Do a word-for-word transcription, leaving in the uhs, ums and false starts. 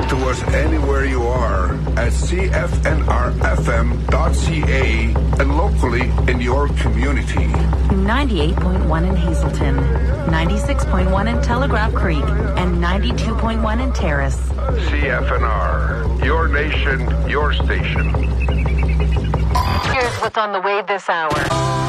to us anywhere you are at c f n r f m dot c a and locally in your community. ninety-eight point one in Hazelton, ninety-six point one in Telegraph Creek, and ninety-two point one in Terrace. C F N R, your nation, your station. Here's what's on the way this hour.